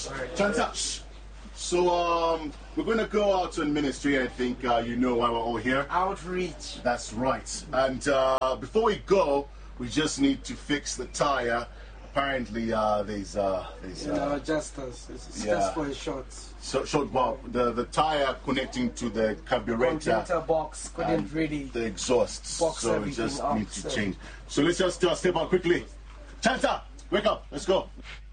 Chanta. So we're going to go out on ministry. I think you know why we're all here. Outreach. That's right. And before we go, we just need to fix the tire. Apparently, there's adjusters. It's just for a short. Short bulb. The tire connecting to the carburetor box couldn't really. The exhaust. Box so we just up, need to change. So let's just step out quickly. Chanta, wake up. Let's go.